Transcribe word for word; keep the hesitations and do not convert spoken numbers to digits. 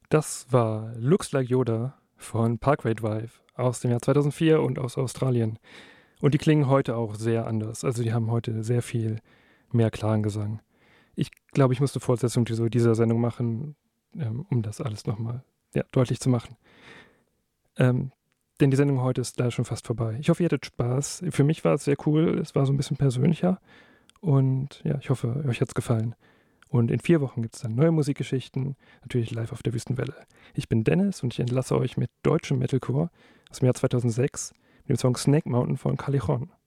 Das war Looks Like Yoda von Parkway Drive aus dem Jahr zweitausendvier und aus Australien. Und die klingen heute auch sehr anders. Also die haben heute sehr viel mehr klaren Gesang. Ich glaube, ich musste Fortsetzung dieser, dieser Sendung machen, ähm, um das alles nochmal ja, deutlich zu machen. Ähm, denn die Sendung heute ist leider schon fast vorbei. Ich hoffe, ihr hattet Spaß. Für mich war es sehr cool. Es war so ein bisschen persönlicher. Und ja, ich hoffe, euch hat es gefallen. Und in vier Wochen gibt es dann neue Musikgeschichten, natürlich live auf der Wüstenwelle. Ich bin Dennis und ich entlasse euch mit deutschem Metalcore aus dem Jahr zweitausendsechs mit dem Song Snake Mountain von Callejon.